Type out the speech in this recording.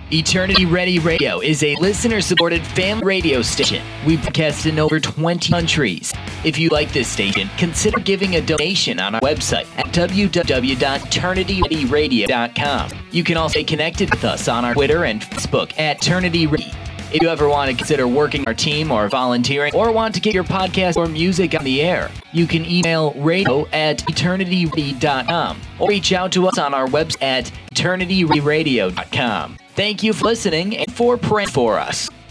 Eternity Ready Radio is a listener-supported family radio station. We broadcast in over 20 countries. If you like this station, consider giving a donation on our website at www.eternityreadyradio.com. You can also stay connected with us on our Twitter and Facebook at Eternity Ready. If you ever want to consider working our team or volunteering or want to get your podcast or music on the air, you can email radio@eternityready.com or reach out to us on our website at eternityradio.com. Thank you for listening and for praying for us.